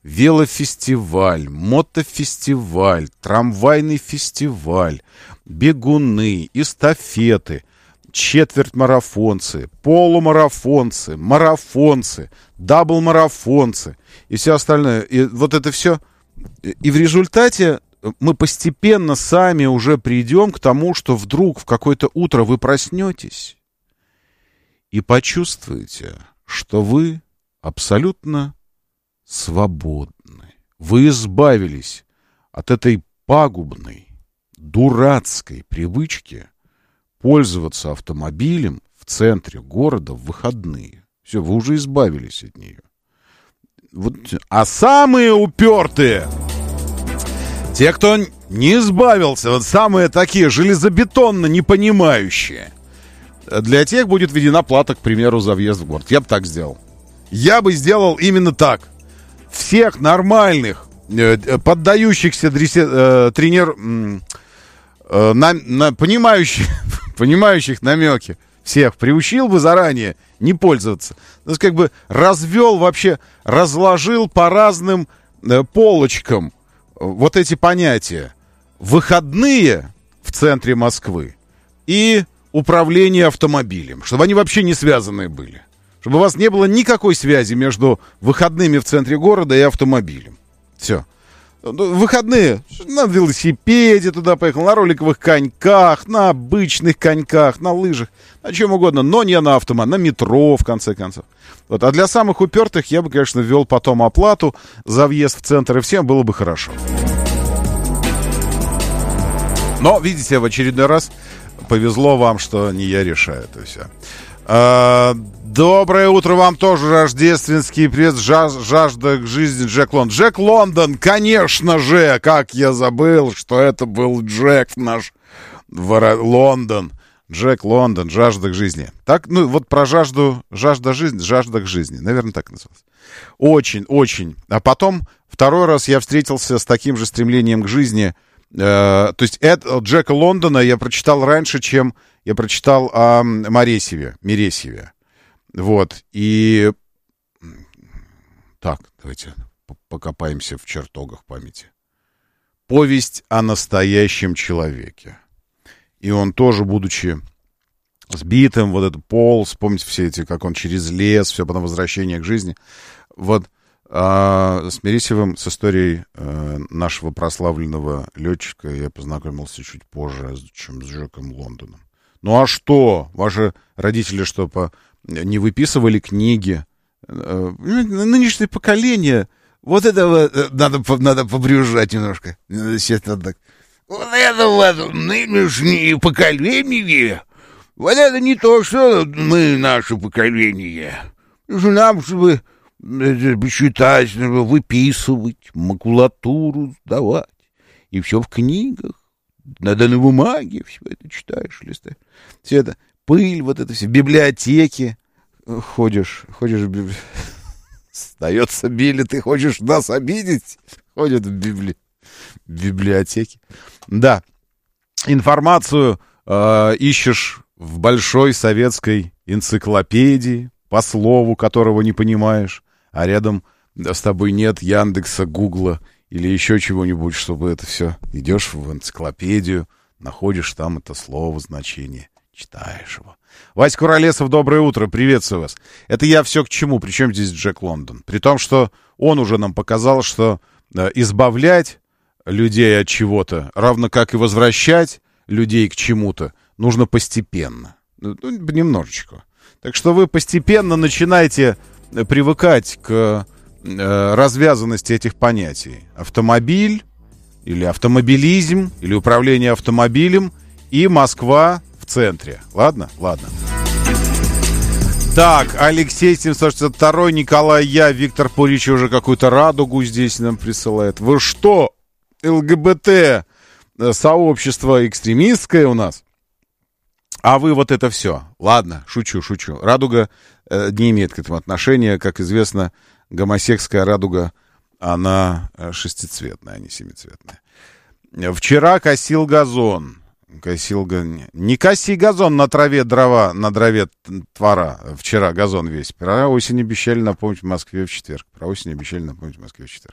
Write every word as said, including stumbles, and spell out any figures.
велофестиваль, мотофестиваль, трамвайный фестиваль, бегуны, эстафеты, четвертьмарафонцы, полумарафонцы, марафонцы, даблмарафонцы и все остальное. И вот это все. И в результате мы постепенно сами уже придем к тому, что вдруг в какое-то утро вы проснетесь и почувствуете, что вы абсолютно свободны. Вы избавились от этой пагубной, дурацкой привычки пользоваться автомобилем в центре города в выходные. Все, вы уже избавились от нее. Вот. А самые упертые, те, кто не избавился, вот самые такие железобетонно непонимающие, для тех будет введена плата, к примеру, за въезд в город. Я бы так сделал. Я бы сделал именно так. Всех нормальных, э, поддающихся дресе, э, тренер, э, на, на, понимающих, понимающих намеки, всех приучил бы заранее не пользоваться. То есть как бы развел вообще, разложил по разным э, полочкам вот эти понятия. Выходные в центре Москвы и управление автомобилем. Чтобы они вообще не связанные были. Чтобы у вас не было никакой связи между выходными в центре города и автомобилем. Все. Выходные на велосипеде туда поехал, на роликовых коньках, на обычных коньках, на лыжах, на чем угодно, но не на автомобиле, на метро, в конце концов. Вот. А для самых упертых я бы, конечно, ввел потом оплату за въезд в центр, и всем было бы хорошо. Но, видите, в очередной раз повезло вам, что не я решаю это все. А, доброе утро вам тоже, рождественский привет, жаж, жажда к жизни, Джек Лондон. Джек Лондон, конечно же, как я забыл, что это был Джек наш в Лондон. Джек Лондон, жажда к жизни. Так, ну вот про жажду, жажда жизни, жажда к жизни, наверное, так называлось. Очень, очень. А потом второй раз я встретился с таким же стремлением к жизни. Э, то есть это, Джека Лондона я прочитал раньше, чем я прочитал о Моресьеве, Мересьеве. Вот. И так, давайте покопаемся в чертогах памяти. Повесть о настоящем человеке. И он тоже, будучи сбитым, вот этот полз, помните все эти, как он через лес, все потом возвращение к жизни. Вот а, с Мересьевым, с историей а, нашего прославленного летчика я познакомился чуть позже, чем с Джеком Лондоном. Ну а что? Ваши родители что, по... не выписывали книги? Нынешнее поколение, вот этого надо, надо побрюзжать немножко. Сейчас надо так. Вот это вот нынешнее поколение, вот это не то, что мы, наше поколение. Нам, чтобы читать, выписывать, макулатуру сдавать. И все в книгах. Надо на бумаге все это читаешь, листаешь. Все это, пыль, вот это все, в библиотеке ходишь, ходишь в библиотеке. Сдается Билли, ты хочешь нас обидеть? Ходят в, библи... в библиотеке. Да, информацию э, ищешь в большой советской энциклопедии, по слову которого не понимаешь, а рядом с тобой нет Яндекса, Гугла или еще чего-нибудь, чтобы это все. Идешь в энциклопедию, находишь там это слово, значение, читаешь его. Вась Куролесов, доброе утро, приветствую вас. Это я все к чему, причем здесь Джек Лондон? При том, что он уже нам показал, что э, избавлять людей от чего-то, равно как и возвращать людей к чему-то, нужно постепенно. Ну, немножечко. Так что вы постепенно начинаете привыкать к э, развязанности этих понятий. Автомобиль или автомобилизм, или управление автомобилем и Москва в центре. Ладно? Ладно. Так, Алексей семьсот шестьдесят два, Николай, я, Виктор Пуричи уже какую-то радугу здесь нам присылает. Вы что, ЛГБТ сообщество экстремистское у нас? А вы вот это все. Ладно, шучу, шучу. Радуга э, не имеет к этому отношения. Как известно, гомосекская радуга, она шестицветная, а не семицветная. Вчера косил газон. Косил, не коси газон, на траве дрова, на дрове твора. Вчера газон весь. Про осень обещали напомнить в Москве в четверг. Про осень обещали напомнить в Москве в четверг.